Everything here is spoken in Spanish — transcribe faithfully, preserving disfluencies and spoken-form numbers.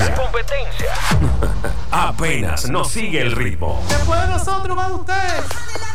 competencia. La competencia. Apenas nos sigue el ritmo. Después de nosotros va usted.